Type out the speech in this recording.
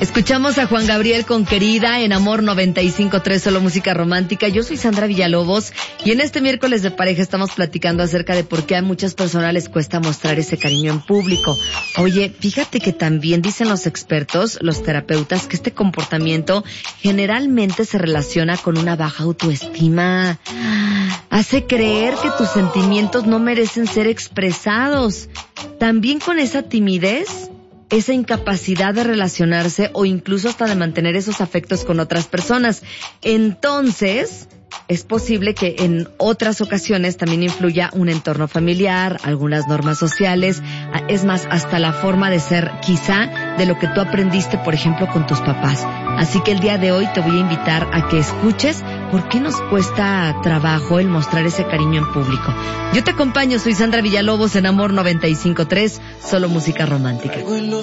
Escuchamos a Juan Gabriel con Querida en Amor 95.3, solo música romántica. Yo soy Sandra Villalobos y en este miércoles de pareja estamos platicando acerca de por qué a muchas personas les cuesta mostrar ese cariño en público. Oye, fíjate que también dicen los expertos, los terapeutas, que este comportamiento generalmente se relaciona con una baja autoestima. Hace creer que tus sentimientos no merecen ser expresados. También con esa timidez, esa incapacidad de relacionarse o incluso hasta de mantener esos afectos con otras personas. Entonces, es posible que en otras ocasiones también influya un entorno familiar, algunas normas sociales, es más, hasta la forma de ser, quizá, de lo que tú aprendiste, por ejemplo, con tus papás. Así que el día de hoy te voy a invitar a que escuches por qué nos cuesta trabajo el mostrar ese cariño en público. Yo te acompaño, soy Sandra Villalobos en Amor 95.3, solo música romántica.